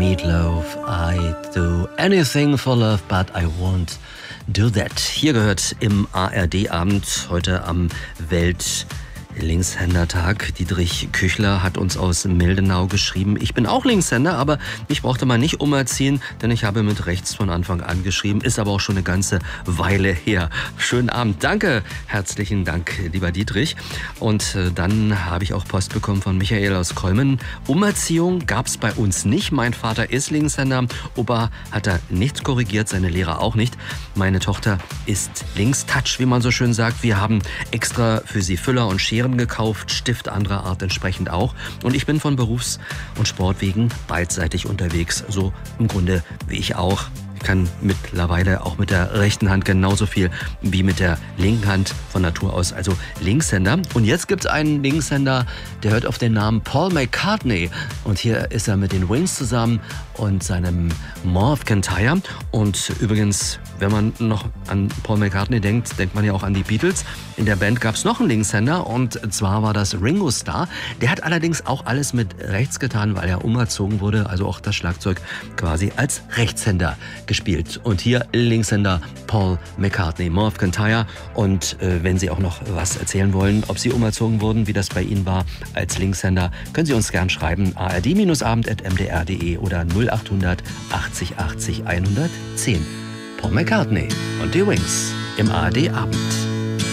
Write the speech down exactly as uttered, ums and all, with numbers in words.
Meatloaf, I do anything for love, but I won't do that. Hier gehört im A R D-Abend heute am Welt- Linkshändertag. Dietrich Küchler hat uns aus Mildenau geschrieben. Ich bin auch Linkshänder, aber mich brauchte man nicht umerziehen, denn ich habe mit rechts von Anfang an geschrieben. Ist aber auch schon eine ganze Weile her. Schönen Abend. Danke. Herzlichen Dank, lieber Dietrich. Und äh, dann habe ich auch Post bekommen von Michael aus Kolmen. Umerziehung gab es bei uns nicht. Mein Vater ist Linkshänder. Opa hat da nichts korrigiert, seine Lehrer auch nicht. Meine Tochter ist Linkstouch, wie man so schön sagt. Wir haben extra für sie Füller und Scheren gekauft, Stift anderer Art entsprechend auch. Und ich bin von Berufs- und Sportwegen beidseitig unterwegs. So im Grunde wie ich auch. Ich kann mittlerweile auch mit der rechten Hand genauso viel wie mit der linken Hand von Natur aus. Also Linkshänder. Und jetzt gibt es einen Linkshänder, der hört auf den Namen Paul McCartney. Und hier ist er mit den Wings zusammen und seinem Morph Kintyre. Und übrigens, wenn man noch an Paul McCartney denkt, denkt man ja auch an die Beatles. In der Band gab es noch einen Linkshänder und zwar war das Ringo Starr. Der hat allerdings auch alles mit rechts getan, weil er umerzogen wurde. Also auch das Schlagzeug quasi als Rechtshänder gespielt. Und hier Linkshänder Paul McCartney, Morph Kintyre. Und äh, wenn Sie auch noch was erzählen wollen, ob Sie umerzogen wurden, wie das bei Ihnen war als Linkshänder, können Sie uns gern schreiben. a r d abend at m d r punkt d e oder null acht hundert achtzig achtzig hundertzehn. Paul McCartney und die Wings im A R D-Abend.